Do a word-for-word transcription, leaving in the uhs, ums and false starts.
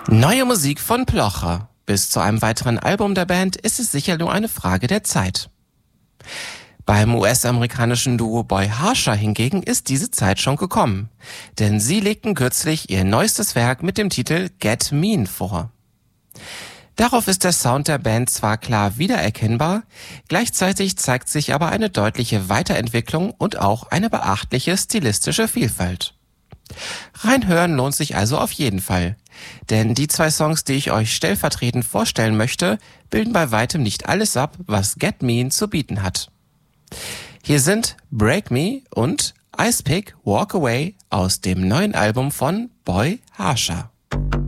Neue Musik von Plocher. Bis zu einem weiteren Album der Band ist es sicher nur eine Frage der Zeit. Beim U S-amerikanischen Duo Boy Harsher hingegen ist diese Zeit schon gekommen. Denn sie legten kürzlich ihr neuestes Werk mit dem Titel Get Mean vor. Darauf ist der Sound der Band zwar klar wiedererkennbar, gleichzeitig zeigt sich aber eine deutliche Weiterentwicklung und auch eine beachtliche stilistische Vielfalt. Reinhören lohnt sich also auf jeden Fall. Denn die zwei Songs, die ich euch stellvertretend vorstellen möchte, bilden bei weitem nicht alles ab, was Get Mean zu bieten hat. Hier sind Break Me und Ice Pick Walk Away aus dem neuen Album von Boy Harsher.